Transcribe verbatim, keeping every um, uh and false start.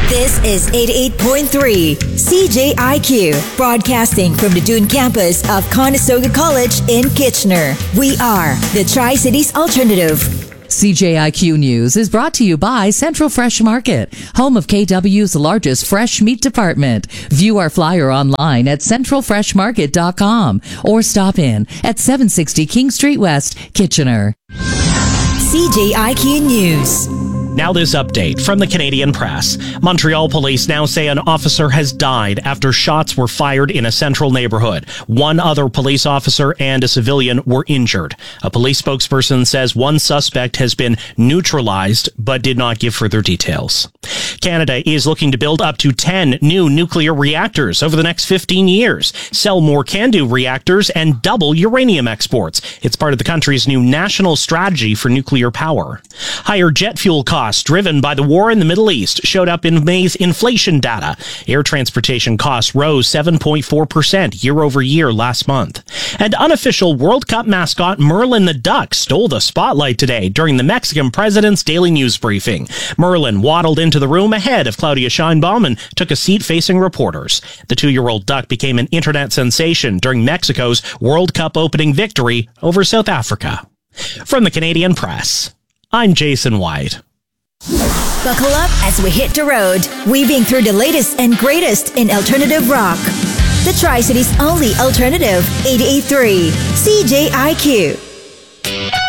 This is eighty-eight point three C J I Q, broadcasting from the Dune campus of Conestoga College in Kitchener. We are the Tri-Cities Alternative. C J I Q News is brought to you by Central Fresh Market, home of K W's largest fresh meat department. View our flyer online at central fresh market dot com or stop in at seven sixty King Street West, Kitchener. C J I Q News. Now this update from the Canadian Press. Montreal police now say an officer has died after shots were fired in a central neighborhood. One other police officer and a civilian were injured. A police spokesperson says one suspect has been neutralized but did not give further details. Canada is looking to build up to ten new nuclear reactors over the next fifteen years, sell more CANDU reactors, and double uranium exports. It's part of the country's new national strategy for nuclear power. Higher jet fuel costs driven by the war in the Middle East showed up in May's inflation data. Air transportation costs rose seven point four percent year over year last month. And unofficial World Cup mascot Merlin the Duck stole the spotlight today during the Mexican president's daily news briefing. Merlin waddled into the room ahead of Claudia Sheinbaum and took a seat facing reporters. The two-year-old duck became an internet sensation during Mexico's World Cup opening victory over South Africa. From the Canadian Press, I'm Jason White. Buckle up as we hit the road, weaving through the latest and greatest in alternative rock. The Tri-Cities' only alternative, eighty-eight point three C J I Q.